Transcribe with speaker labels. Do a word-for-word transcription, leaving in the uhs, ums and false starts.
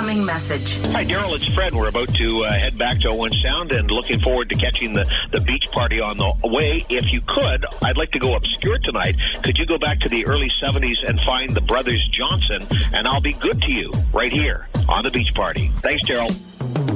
Speaker 1: incoming message.
Speaker 2: Hi, Daryl. It's Fred. We're about to uh, head back to Owen Sound and looking forward to catching the, the beach party on the way. If you could, I'd like to go obscure tonight. Could you go back to the early seventies and find the Brothers Johnson, and I'll be good to you right here on the beach party. Thanks, Daryl.